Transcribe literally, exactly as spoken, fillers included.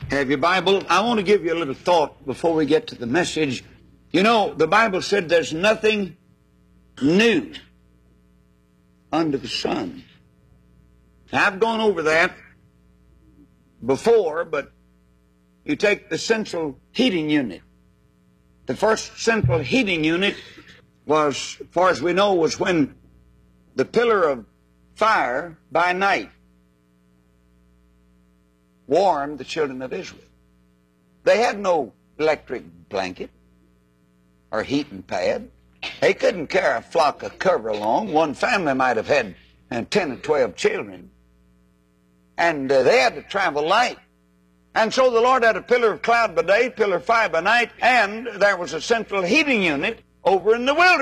Have your Bible? I want to give you a little thought before we get to the message. You know, the Bible said there's nothing new under the sun. Now, I've gone over that before, but you take the central heating unit. The first central heating unit was, as far as we know, was when the pillar of fire by night warmed the children of Israel. They had no electric blanket or heating pad. They couldn't carry a flock of cover along. One family might have had uh, ten or twelve children. And uh, they had to travel light. And so the Lord had a pillar of cloud by day, pillar of fire by night, and there was a central heating unit over in the wilderness.